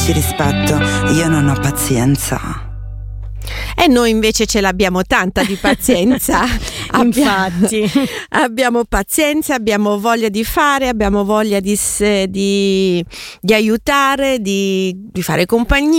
Ti rispetto, io non ho pazienza. E noi invece ce l'abbiamo tanta di pazienza. Infatti. Abbiamo pazienza, abbiamo voglia di fare, abbiamo voglia di aiutare, di fare compagnia.